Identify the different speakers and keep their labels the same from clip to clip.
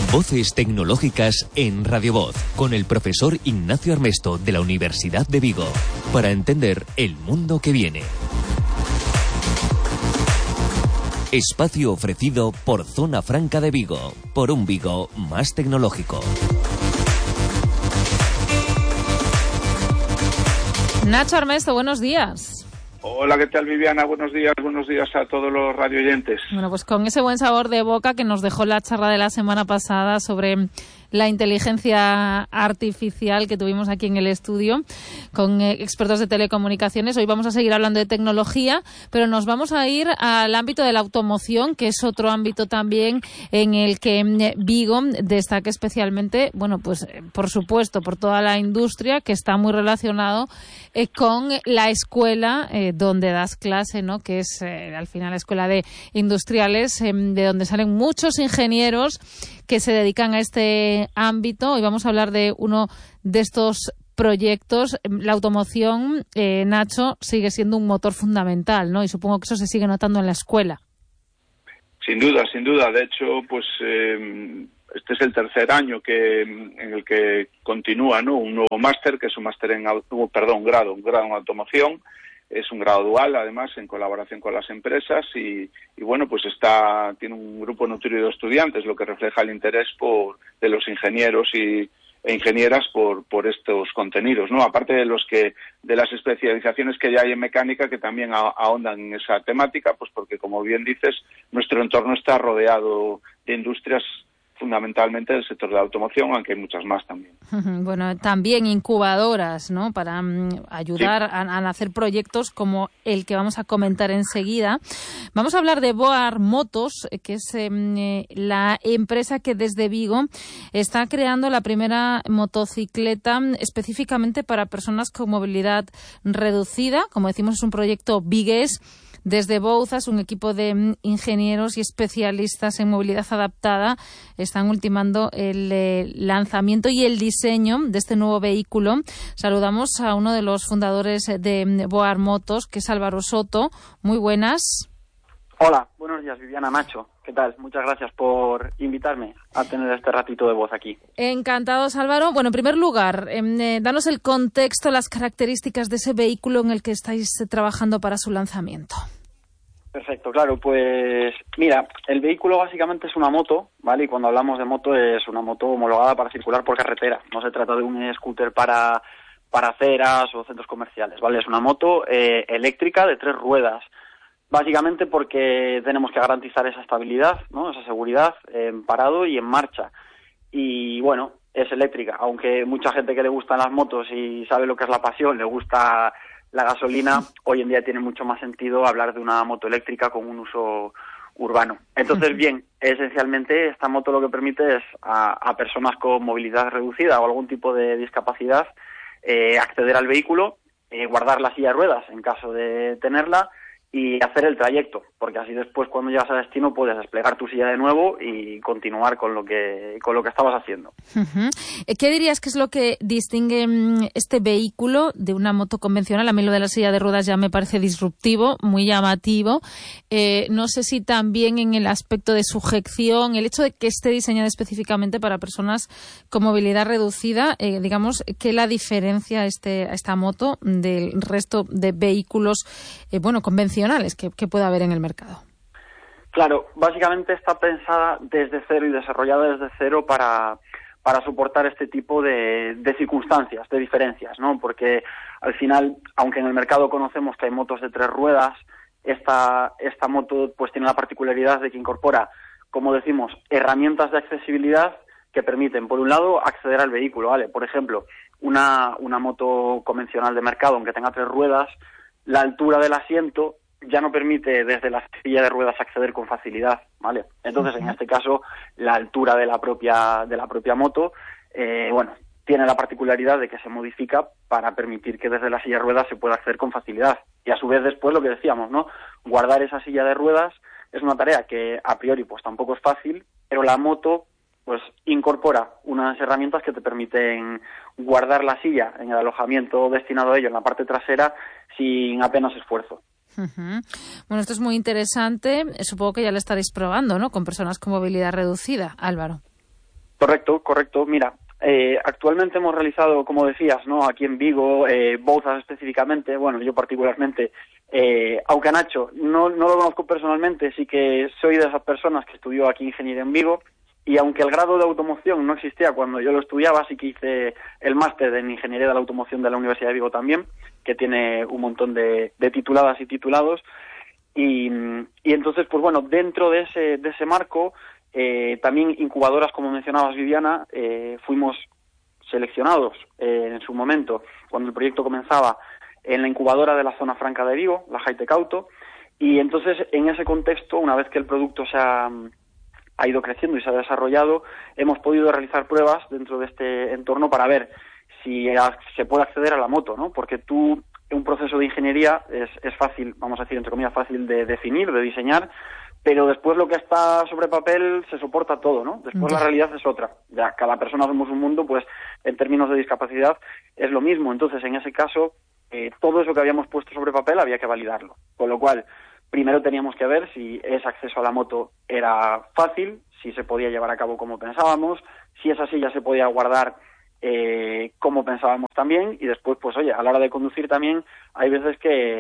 Speaker 1: Voces tecnológicas en Radio Voz, con el profesor Ignacio Armesto de la Universidad de Vigo, para entender el mundo que viene. Espacio ofrecido por Zona Franca de Vigo, por un Vigo más tecnológico.
Speaker 2: Nacho Armesto, buenos días.
Speaker 3: Hola, ¿qué tal, Viviana? Buenos días a todos los radioyentes.
Speaker 2: Bueno, pues con ese buen sabor de boca que nos dejó la charla de la semana pasada sobre la inteligencia artificial que tuvimos aquí en el estudio con expertos de telecomunicaciones. Hoy vamos a seguir hablando de tecnología, pero nos vamos a ir al ámbito de la automoción, que es otro ámbito también en el que Vigo destaca especialmente, bueno, pues por supuesto, por toda la industria, que está muy relacionado con la escuela donde das clase, ¿no? Que es al final la escuela de industriales, de donde salen muchos ingenieros que se dedican a este ámbito. Hoy vamos a hablar de uno de estos proyectos. La automoción, Nacho, sigue siendo un motor fundamental, ¿no? Y supongo que eso se sigue notando en la escuela.
Speaker 3: Sin duda. De hecho, pues este es el tercer año en el que continúa, ¿no? Un nuevo máster, que es un máster un grado en automoción. Es un grado dual, además, en colaboración con las empresas y bueno, pues tiene un grupo nutrido de estudiantes, lo que refleja el interés de los ingenieros e ingenieras por estos contenidos, ¿no? Aparte de las especializaciones que ya hay en mecánica, que también ahondan en esa temática, pues porque, como bien dices, nuestro entorno está rodeado de industrias, fundamentalmente del sector de la automoción, aunque hay muchas más también.
Speaker 2: Bueno, también incubadoras, ¿no? Para ayudar a hacer proyectos como el que vamos a comentar enseguida. Vamos a hablar de Boar Motos, que es la empresa que desde Vigo está creando la primera motocicleta específicamente para personas con movilidad reducida. Como decimos, es un proyecto vigués. Desde Bouzas, un equipo de ingenieros y especialistas en movilidad adaptada están ultimando el lanzamiento y el diseño de este nuevo vehículo. Saludamos a uno de los fundadores de Boar Motos, que es Álvaro Soto. Muy buenas.
Speaker 4: Hola, buenos días, Viviana, Nacho. ¿Qué tal? Muchas gracias por invitarme a tener este ratito de voz aquí.
Speaker 2: Encantados, Álvaro. Bueno, en primer lugar, danos el contexto, las características de ese vehículo en el que estáis trabajando para su lanzamiento.
Speaker 4: Perfecto, claro, pues mira, el vehículo básicamente es una moto, ¿vale? Y cuando hablamos de moto es una moto homologada para circular por carretera. No se trata de un scooter para aceras o centros comerciales, ¿vale? Es una moto eléctrica de 3 ruedas. Básicamente porque tenemos que garantizar esa estabilidad, ¿no? Esa seguridad en parado y en marcha. Y bueno, es eléctrica, aunque mucha gente que le gustan las motos y sabe lo que es la pasión, le gusta la gasolina, hoy en día tiene mucho más sentido hablar de una moto eléctrica con un uso urbano. Entonces, bien, esencialmente esta moto lo que permite es a personas con movilidad reducida o algún tipo de discapacidad acceder al vehículo, guardar la silla de ruedas en caso de tenerla y hacer el trayecto, porque así después cuando llegas a destino puedes desplegar tu silla de nuevo y continuar con lo que estabas haciendo.
Speaker 2: Uh-huh. ¿Qué dirías que es lo que distingue este vehículo de una moto convencional? A mí lo de la silla de ruedas ya me parece disruptivo, muy llamativo. No sé si también en el aspecto de sujeción, el hecho de que esté diseñado específicamente para personas con movilidad reducida, digamos, ¿qué la diferencia esta moto del resto de vehículos convencionales que pueda haber en el mercado?
Speaker 4: Claro, básicamente está pensada desde cero y desarrollada desde cero para soportar este tipo de circunstancias, de diferencias, ¿no? Porque al final, aunque en el mercado conocemos que hay motos de 3 ruedas, esta moto pues tiene la particularidad de que incorpora, como decimos, herramientas de accesibilidad que permiten, por un lado, acceder al vehículo, ¿vale? Por ejemplo, una moto convencional de mercado, aunque tenga 3 ruedas, la altura del asiento ya no permite desde la silla de ruedas acceder con facilidad, ¿vale? Entonces, en este caso, la altura de la propia moto, tiene la particularidad de que se modifica para permitir que desde la silla de ruedas se pueda acceder con facilidad. Y a su vez después lo que decíamos, ¿no? Guardar esa silla de ruedas es una tarea que a priori pues tampoco es fácil, pero la moto pues incorpora unas herramientas que te permiten guardar la silla en el alojamiento destinado a ello en la parte trasera sin apenas esfuerzo.
Speaker 2: Uh-huh. Bueno, esto es muy interesante. Supongo que ya lo estaréis probando, ¿no? Con personas con movilidad reducida, Álvaro.
Speaker 4: Correcto. Mira, actualmente hemos realizado, como decías, ¿no? Aquí en Vigo, Bouzas específicamente, bueno, yo particularmente, aunque a Nacho no lo conozco personalmente, sí que soy de esas personas que estudió aquí ingeniería en Vigo, y aunque el grado de automoción no existía cuando yo lo estudiaba, sí que hice el máster en ingeniería de la automoción de la Universidad de Vigo también, que tiene un montón de tituladas y titulados, y entonces, pues bueno, dentro de ese marco, también incubadoras, como mencionabas, Viviana, fuimos seleccionados en su momento, cuando el proyecto comenzaba, en la incubadora de la Zona Franca de Vigo, la Hightech Auto, y entonces en ese contexto, una vez que el producto ha ido creciendo y se ha desarrollado, hemos podido realizar pruebas dentro de este entorno para ver si se puede acceder a la moto, ¿no? Porque un proceso de ingeniería es fácil, vamos a decir, entre comillas, fácil de definir, de diseñar, pero después lo que está sobre papel se soporta todo, ¿no? Después la realidad es otra. Ya cada persona somos un mundo, pues en términos de discapacidad es lo mismo. Entonces, en ese caso, todo eso que habíamos puesto sobre papel había que validarlo. Con lo cual, primero teníamos que ver si ese acceso a la moto era fácil, si se podía llevar a cabo como pensábamos, si esa silla se podía guardar como pensábamos también, y después, pues oye, a la hora de conducir también hay veces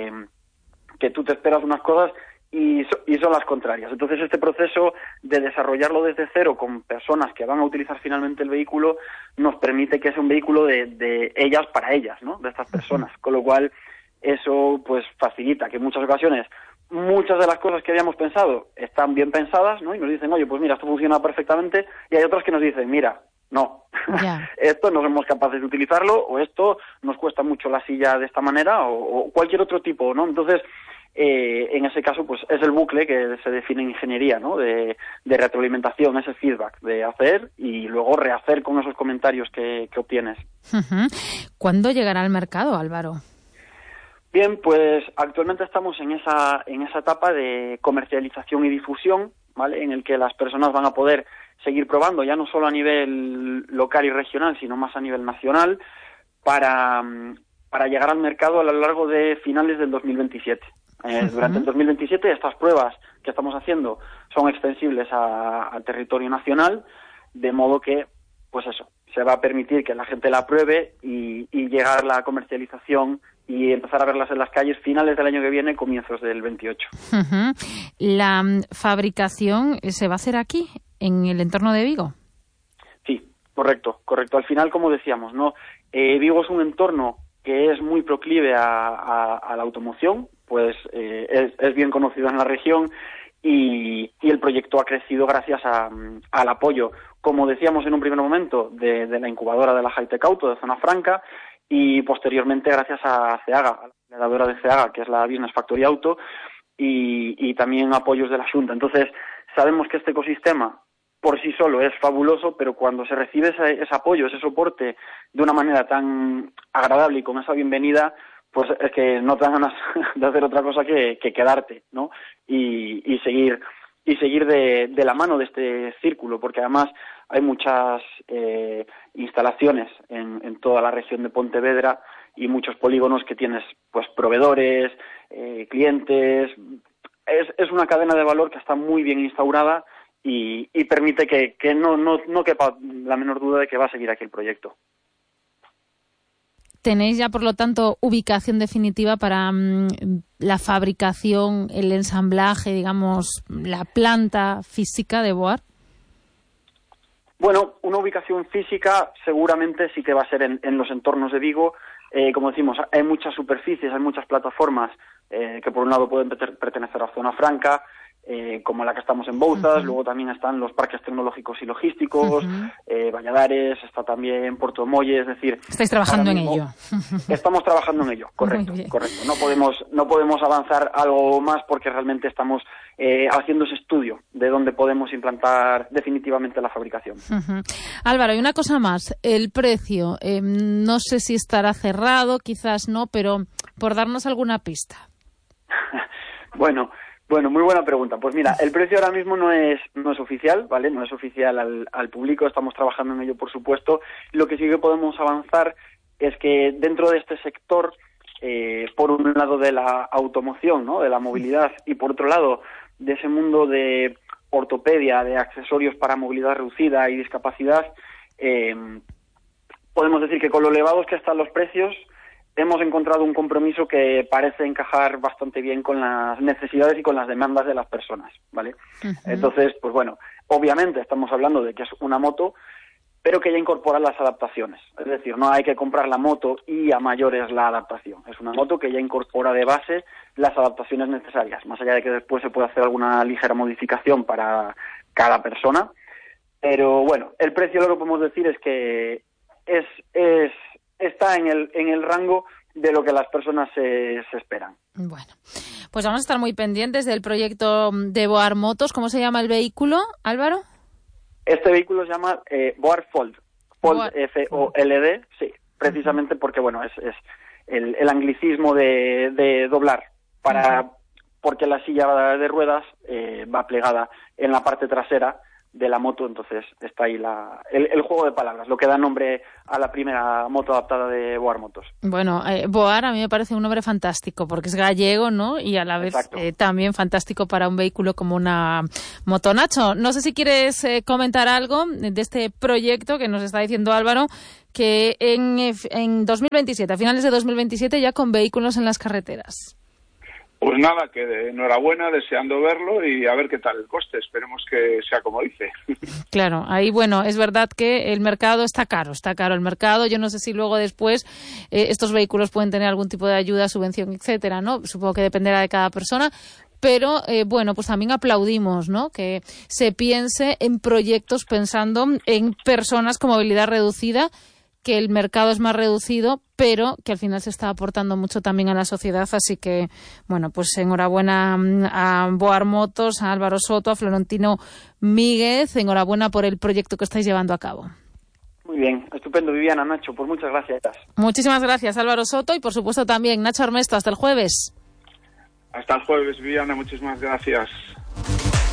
Speaker 4: que tú te esperas unas cosas y son las contrarias. Entonces este proceso de desarrollarlo desde cero con personas que van a utilizar finalmente el vehículo nos permite que sea un vehículo de ellas para ellas, ¿no? De estas personas, con lo cual eso pues facilita que en muchas ocasiones muchas de las cosas que habíamos pensado están bien pensadas, ¿no? Y nos dicen, oye, pues mira, esto funciona perfectamente, y hay otras que nos dicen, mira, no, esto no somos capaces de utilizarlo, o esto nos cuesta mucho la silla de esta manera, o cualquier otro tipo, ¿no? Entonces, en ese caso, pues es el bucle que se define en ingeniería, ¿no? De retroalimentación, ese feedback, de hacer y luego rehacer con esos comentarios que obtienes.
Speaker 2: ¿Cuándo llegará al mercado, Álvaro?
Speaker 4: Bien, pues actualmente estamos en esa etapa de comercialización y difusión, ¿vale? En el que las personas van a poder seguir probando, ya no solo a nivel local y regional, sino más a nivel nacional, para llegar al mercado a lo largo de finales del 2027. Durante el 2027 estas pruebas que estamos haciendo son extensibles al territorio nacional, de modo que, pues eso, se va a permitir que la gente la pruebe y llegar a la comercialización y empezar a verlas en las calles finales del año que viene, comienzos del 28.
Speaker 2: ¿La fabricación se va a hacer aquí, en el entorno de Vigo?
Speaker 4: Sí, correcto. Al final, como decíamos, ¿no? Vigo es un entorno que es muy proclive a la automoción, pues es bien conocido en la región, y el proyecto ha crecido gracias al apoyo, como decíamos en un primer momento, de la incubadora de la Hightech Auto de Zona Franca, y posteriormente gracias a CEAGA, a la aceleradora de CEAGA, que es la Business Factory Auto, y también apoyos de la Xunta. Entonces, sabemos que este ecosistema por sí solo es fabuloso, pero cuando se recibe ese apoyo, ese soporte de una manera tan agradable y con esa bienvenida, pues es que no te dan ganas de hacer otra cosa que quedarte, ¿no? Y seguir de la mano de este círculo, porque además hay muchas instalaciones en toda la región de Pontevedra y muchos polígonos que tienes, pues, proveedores, clientes. Es una cadena de valor que está muy bien instaurada y permite que no quepa la menor duda de que va a seguir aquí el proyecto.
Speaker 2: ¿Tenéis ya, por lo tanto, ubicación definitiva para la fabricación, el ensamblaje, digamos, la planta física de Boar?
Speaker 4: Bueno, una ubicación física seguramente sí que va a ser en los entornos de Vigo. Como decimos, hay muchas superficies, hay muchas plataformas que por un lado pueden pertenecer a Zona Franca, como la que estamos en Bouzas. Luego también están los parques tecnológicos y logísticos, Valladares, está también Puerto Molle, es decir...
Speaker 2: Estáis trabajando en ello.
Speaker 4: Estamos trabajando en ello, correcto. No podemos avanzar algo más porque realmente estamos haciendo ese estudio de dónde podemos implantar definitivamente la fabricación.
Speaker 2: Álvaro, y una cosa más, el precio, no sé si estará cerrado, quizás no, pero por darnos alguna pista.
Speaker 4: Bueno, muy buena pregunta. Pues mira, el precio ahora mismo no es oficial, ¿vale? No es oficial al público, estamos trabajando en ello, por supuesto. Lo que sí que podemos avanzar es que dentro de este sector, por un lado de la automoción, ¿no? De la movilidad, y por otro lado de ese mundo de ortopedia, de accesorios para movilidad reducida y discapacidad, podemos decir que con lo elevados que están los precios, hemos encontrado un compromiso que parece encajar bastante bien con las necesidades y con las demandas de las personas, ¿vale? Uh-huh. Entonces, pues bueno, obviamente estamos hablando de que es una moto, pero que ya incorpora las adaptaciones. Es decir, no hay que comprar la moto y a mayores la adaptación. Es una moto que ya incorpora de base las adaptaciones necesarias, más allá de que después se puede hacer alguna ligera modificación para cada persona. Pero bueno, el precio, lo que podemos decir es que está en el rango de lo que las personas se esperan.
Speaker 2: Bueno, pues vamos a estar muy pendientes del proyecto de Boar Motos. ¿Cómo se llama el vehículo, Álvaro?
Speaker 4: Este vehículo se llama Boar Fold, F-O-L-D, sí, precisamente porque, bueno, es el anglicismo de doblar, porque la silla de ruedas va plegada en la parte trasera de la moto, entonces está ahí el juego de palabras, lo que da nombre a la primera moto adaptada de Boar Motos.
Speaker 2: Bueno, Boar a mí me parece un nombre fantástico, porque es gallego, ¿no? Y a la vez también fantástico para un vehículo como una moto. Nacho, no sé si quieres comentar algo de este proyecto que nos está diciendo Álvaro, que en 2027, a finales de 2027, ya con vehículos en las carreteras.
Speaker 3: Pues nada, que enhorabuena, deseando verlo y a ver qué tal el coste. Esperemos que sea como dice.
Speaker 2: Claro, ahí bueno, es verdad que el mercado está caro el mercado. Yo no sé si luego después estos vehículos pueden tener algún tipo de ayuda, subvención, etcétera, ¿no? Supongo que dependerá de cada persona. Pero, bueno, pues también aplaudimos, ¿no? Que se piense en proyectos pensando en personas con movilidad reducida, que el mercado es más reducido, pero que al final se está aportando mucho también a la sociedad. Así que, bueno, pues enhorabuena a Boar Motos, a Álvaro Soto, a Florentino Míguez. Enhorabuena por el proyecto que estáis llevando a cabo.
Speaker 4: Muy bien, estupendo, Viviana, Nacho, pues muchas gracias.
Speaker 2: Muchísimas gracias, Álvaro Soto, y por supuesto también Nacho Armesto. Hasta el jueves.
Speaker 3: Hasta el jueves, Viviana, muchísimas gracias.